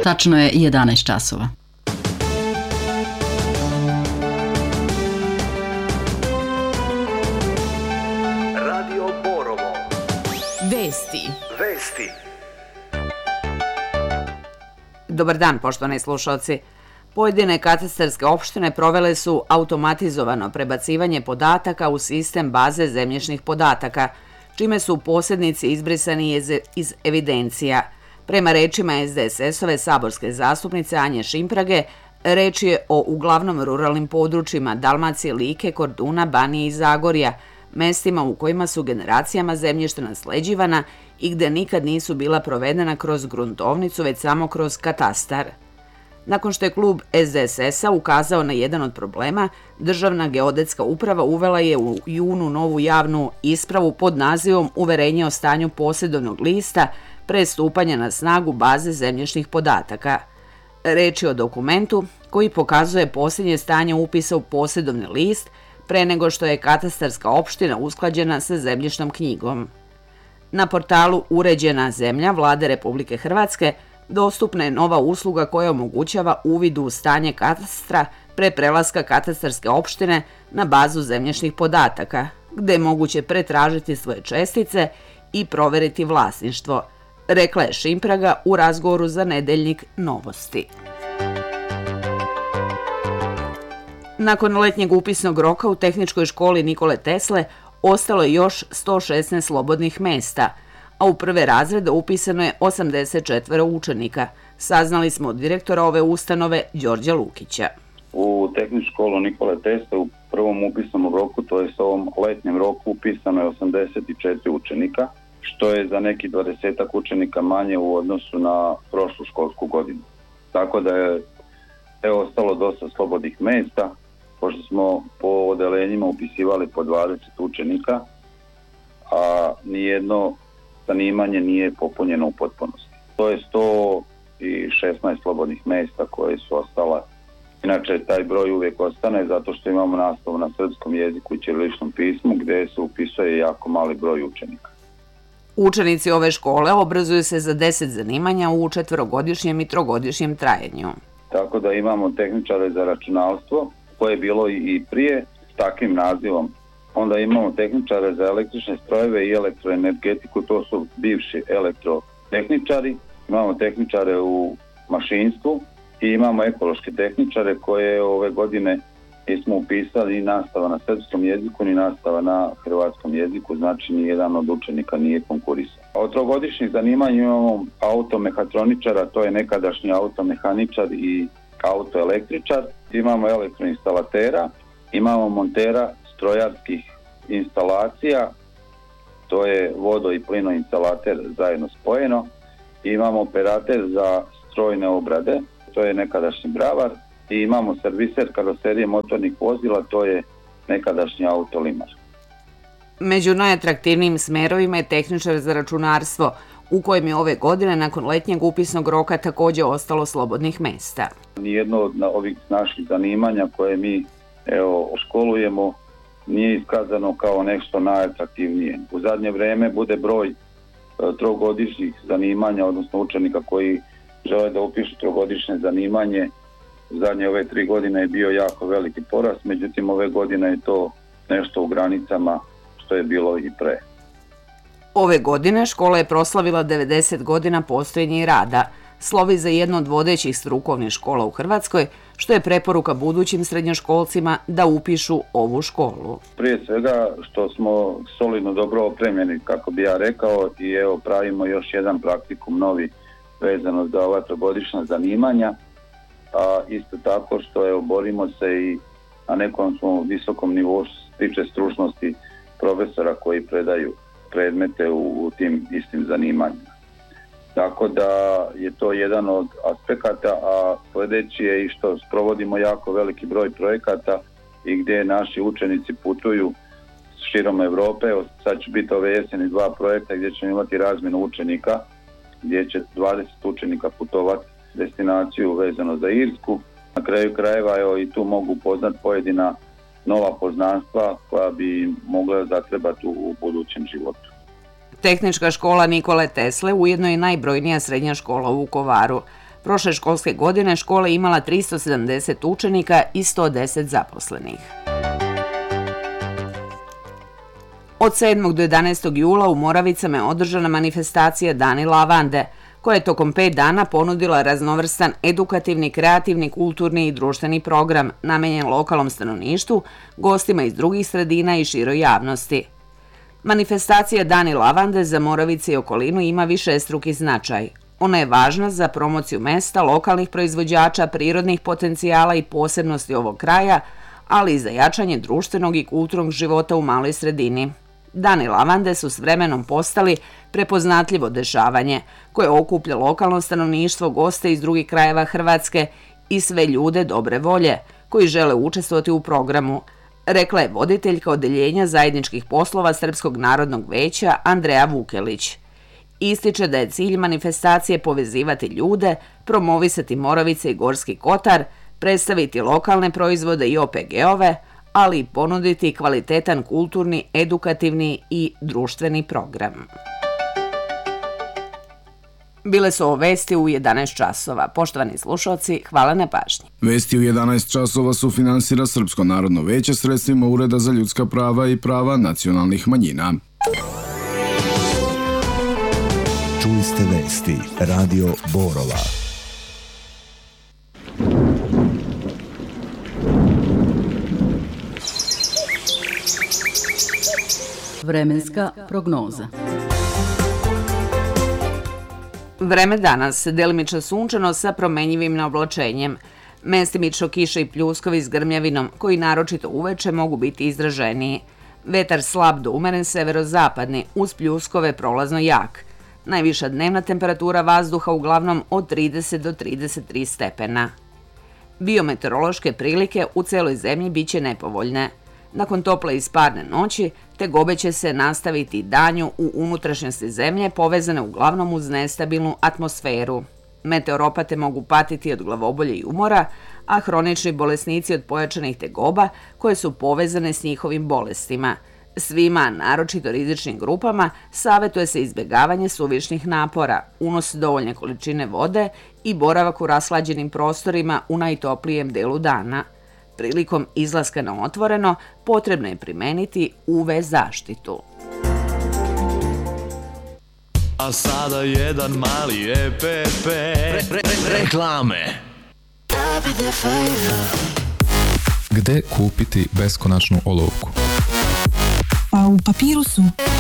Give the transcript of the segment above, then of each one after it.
Tačno je 11 časova. Radio Borovo. Vesti. Dobar dan, poštovani slušalci. Pojedine katastarske opštine provele su automatizovano prebacivanje podataka u sistem baze zemljišnih podataka, čime su posjednici izbrisani iz evidencija. Prema rečima SDSS-ove saborske zastupnice Anje Šimprage, reč je o uglavnom ruralnim područjima Dalmacije, Like, Korduna, Banije i Zagorja, mestima u kojima su generacijama zemljišta nasleđivana i gde nikad nisu bila provedena kroz gruntovnicu, već samo kroz katastar. Nakon što je klub SDSS-a ukazao na jedan od problema, Državna geodetska uprava uvela je u junu novu javnu ispravu pod nazivom Uverenje o stanju posjedovnog lista pre stupanja na snagu baze zemljišnih podataka. Reč je o dokumentu koji pokazuje posljednje stanje upisa u posjedovni list pre nego što je katastarska opština usklađena sa zemljišnom knjigom. Na portalu Uređena zemlja Vlade Republike Hrvatske dostupna je nova usluga koja omogućava uvid u stanje katastra pre prelaska katastarske opštine na bazu zemljišnih podataka, gde je moguće pretražiti svoje čestice i proveriti vlasništvo, rekla je Šimpraga u razgovoru za nedeljnik Novosti. Nakon letnjeg upisnog roka u Tehničkoj školi Nikole Tesle ostalo je još 116 slobodnih mesta, a u prve razrede upisano je 84 učenika, saznali smo od direktora ove ustanove Đorđa Lukića. U Tehničku školu Nikole Tesle u prvom upisnom roku, to je s ovom letnjem roku, upisano je 84 učenika, što je za neki 20 učenika manje u odnosu na prošlu školsku godinu. Tako da je ostalo dosta slobodnih mesta, pošto smo po odelenjima upisivali po 20 učenika, a nijedno zanimanje nije popunjeno u potpunosti. To je 116 slobodnih mesta koje su ostala. Inače, taj broj uvijek ostane zato što imamo nastavu na srpskom jeziku i ćiriličnom pismu gdje se upisuje jako mali broj učenika. Učenici ove škole obrazuju se za 10 zanimanja u 4-godišnjem i 3-godišnjem trajanju. Tako da imamo tehničare za računalstvo, koje je bilo i prije s takvim nazivom. Onda imamo tehničare za električne strojeve i elektroenergetiku, to su bivši elektrotehničari. Imamo tehničare u mašinstvu i imamo ekološke tehničare koje ove godine nismo upisali ni nastava na srpskom jeziku, ni nastava na hrvatskom jeziku, znači nijedan od učenika nije konkurisao. Od 3-godišnjih zanimanja imamo automehatroničara, to je nekadašnji automehaničar i autoelektričar. Imamo elektroinstalatera, imamo montera strojarskih instalacija, to je vodo- i plinoinstalater zajedno spojeno. Imamo operater za strojne obrade, to je nekadašnji bravar. I imamo serviser karoserije motornih vozila, to je nekadašnji autolimar. Među najatraktivnijim smerovima je tehničar za računarstvo, u kojem je ove godine nakon letnjeg upisnog roka također ostalo slobodnih mesta. Nijedno od ovih naših zanimanja koje mi školujemo nije iskazano kao nešto najatraktivnije. U zadnje vrijeme bude broj 3-godišnjih zanimanja, odnosno učenika koji žele da upišu 3-godišnje zanimanje. Zadnje ove 3 godine je bio jako veliki porast, međutim ove godine je to nešto u granicama što je bilo i pre. Ove godine škola je proslavila 90 godina postojanja i rada, slovi za jednu od vodećih strukovnih škola u Hrvatskoj, što je preporuka budućim srednjoškolcima da upišu ovu školu. Prije svega što smo solidno dobro opremljeni, kako bi ja rekao, i pravimo još jedan praktikum novi vezano za ova 3-godišnja zanimanja. A isto tako što borimo se i na nekom smo visokom nivou što se tiče stručnosti profesora koji predaju predmete u tim istim zanimanjima. Tako da je to jedan od aspekata, a sljedeći je i što sprovodimo jako veliki broj projekata i gdje naši učenici putuju širom Europe. Sad će biti ove jeseni 2 projekta gdje ćemo imati razmjenu učenika, gdje će 20 učenika putovati destinaciju vezano za Irsku. Na kraju krajeva i tu mogu upoznati pojedina nova poznanstva koja bi mogla zatrebati u budućem životu. Tehnička škola Nikole Tesle ujedno je najbrojnija srednja škola u Vukovaru. Prošle školske godine škola je imala 370 učenika i 110 zaposlenih. Od 7. do 11. jula u Moravicama je održana manifestacija Dani lavande, koja je tokom 5 dana ponudila raznovrstan edukativni, kreativni, kulturni i društveni program namenjen lokalnom stanovništvu, gostima iz drugih sredina i široj javnosti. Manifestacija Dani lavande za Moravice i okolinu ima višestruki značaj. Ona je važna za promociju mesta, lokalnih proizvođača, prirodnih potencijala i posebnosti ovog kraja, ali i za jačanje društvenog i kulturnog života u maloj sredini. Dani lavande su s vremenom postali prepoznatljivo dešavanje koje okuplja lokalno stanovništvo, goste iz drugih krajeva Hrvatske i sve ljude dobre volje koji žele učestvovati u programu, rekla je voditeljka odeljenja zajedničkih poslova Srpskog narodnog veća Andreja Vukelić. Ističe da je cilj manifestacije povezivati ljude, promovisati Moravice i Gorski Kotar, predstaviti lokalne proizvode i OPG-ove, ali i ponuditi kvalitetan kulturni, edukativni i društveni program. Bile su ovo vesti u 11 časova. Poštovani slušalci, hvala na pažnji. Vesti u 11 časova sufinansira Srpsko narodno veće sredstvima Ureda za ljudska prava i prava nacionalnih manjina. Čuli ste vesti Radio Borova. Vremenska prognoza. Vreme danas, delimično sunčano sa promenjivim oblačenjem. Mestimično kiša i pljuskovi s grmljavinom, koji naročito uveče mogu biti izraženiji. Vetar slab do umeren severozapadni, uz pljuskove prolazno jak. Najviša dnevna temperatura vazduha uglavnom od 30 do 33 stepena. Biometeorološke prilike u celoj zemlji biće nepovoljne. Nakon tople i sparne noći, tegobe će se nastaviti danju u unutrašnjosti zemlje povezane uglavnom uz nestabilnu atmosferu. Meteoropate mogu patiti od glavobolje i umora, a hronični bolesnici od pojačanih tegoba koje su povezane s njihovim bolestima. Svima, naročito rizičnim grupama, savjetuje se izbjegavanje suvišnih napora, unos dovoljne količine vode i boravak u rashlađenim prostorima u najtoplijem delu dana. Prilikom izlaska na otvoreno potrebno je primeniti UV zaštitu. A sada jedan mali EPP. Reklame. Gde kupiti beskonačnu olovku? Pa u Papirusu.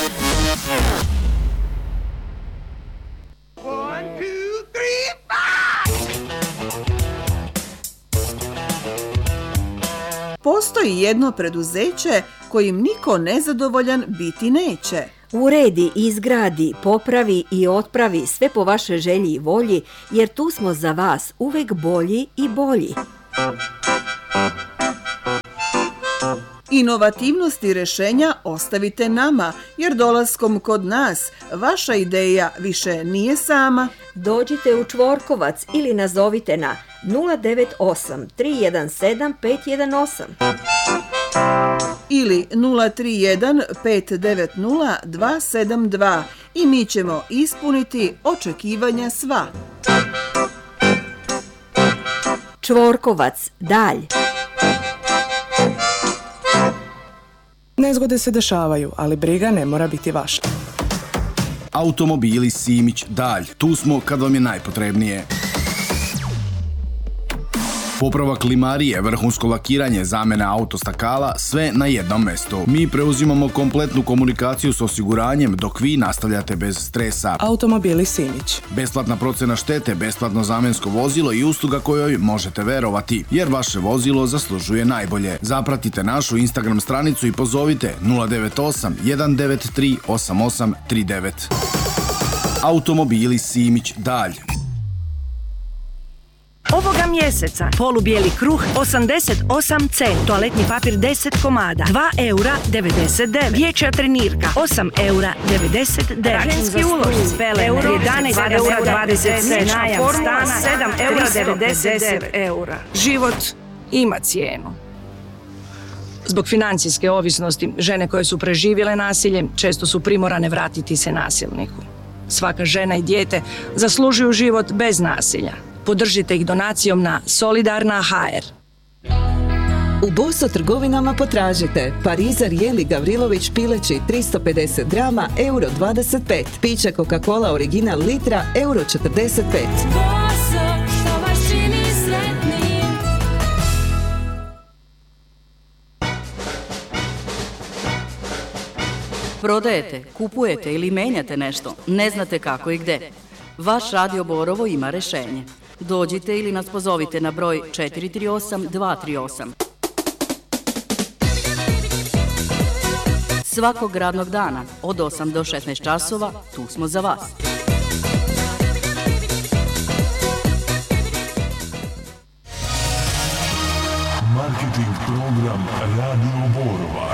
Postoji jedno preduzeće kojim niko nezadovoljan biti neće. Uredi, izgradi, popravi i otpravi sve po vašoj želji i volji, jer tu smo za vas uvek bolji i bolji. Inovativnost i rešenja ostavite nama, jer dolaskom kod nas vaša ideja više nije sama. Dođite u Čvorkovac ili nazovite na 098 317 518 ili 031 590 272 i mi ćemo ispuniti očekivanja sva. Čvorkovac, dalj. Nezgode se dešavaju, ali briga ne mora biti vaša. Automobili Simić, dalj. Tu smo kad vam je najpotrebnije. Popravak klimarije, vrhunsko lakiranje, zamena autostakala, sve na jednom mestu. Mi preuzimamo kompletnu komunikaciju s osiguranjem dok vi nastavljate bez stresa. Automobili Simić. Besplatna procena štete, besplatno zamensko vozilo i usluga kojoj možete verovati, jer vaše vozilo zaslužuje najbolje. Zapratite našu Instagram stranicu i pozovite 098 193 8839. Automobili Simić, dalj. Ovoga mjeseca polubijeli kruh 88 cent, toaletni papir 10 komada, 2 eura 99, dječja trenirka 8 eura 99, ženski ulošci euro 11 eura 27, najam stana 7 eura 99 eura. Život ima cijenu. Zbog financijske ovisnosti, žene koje su preživjele nasilje često su primorane vratiti se nasilniku. Svaka žena i dijete zaslužuju život bez nasilja. Podržite ih donacijom na Solidarna.hr. U Boso trgovinama potražite parizer jeli Gavrilović pileći 350 grama, euro 25. Piće Coca-Cola original litra, euro 45. Prodajete, kupujete ili menjate nešto, ne znate kako i gde. Vaš Radio Borovo ima rešenje. Dođite ili nas pozovite na broj 438 238. Svakog radnog dana od 8 do 16 časova tu smo za vas. Marketing program Radio Borova.